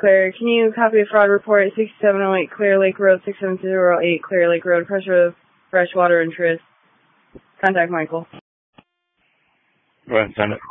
Clear. Can you copy a fraud report at 6708 Clear Lake Road, 67008 Clear Lake Road, pressure of fresh water interest? Contact Michael. Go ahead and send it.